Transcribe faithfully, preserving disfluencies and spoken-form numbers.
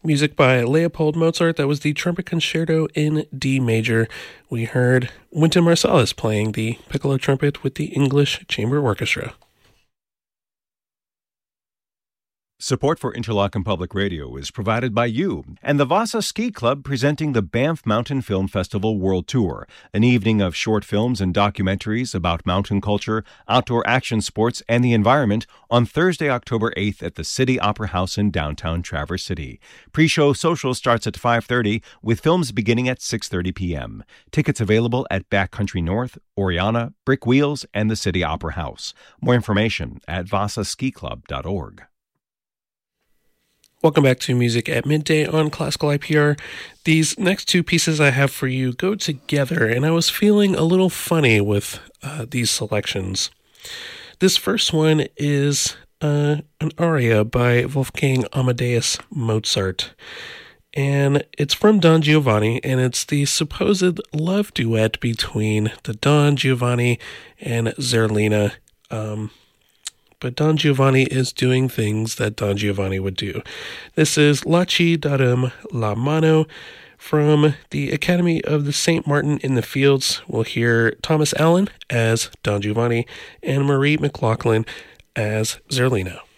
Music by Leopold Mozart. That was the Trumpet Concerto in D major. We heard Wynton Marsalis playing the piccolo trumpet with the English Chamber Orchestra. Support for Interlochen Public Radio is provided by you and the Vasa Ski Club, presenting the Banff Mountain Film Festival World Tour, an evening of short films and documentaries about mountain culture, outdoor action sports, and the environment on Thursday, October eighth at the City Opera House in downtown Traverse City. Pre-show social starts at five thirty, with films beginning at six thirty p.m. Tickets available at Backcountry North, Oriana, Brick Wheels, and the City Opera House. More information at vasa ski club dot org. Welcome back to Music at Midday on Classical I P R. These next two pieces I have for you go together, and I was feeling a little funny with uh, these selections. This first one is uh, an aria by Wolfgang Amadeus Mozart, and it's from Don Giovanni, and it's the supposed love duet between the Don Giovanni and Zerlina. Um... But Don Giovanni is doing things that Don Giovanni would do. This is La Ci Darum la Mano from the Academy of the Saint Martin in the Fields. We'll hear Thomas Allen as Don Giovanni and Marie McLaughlin as Zerlina.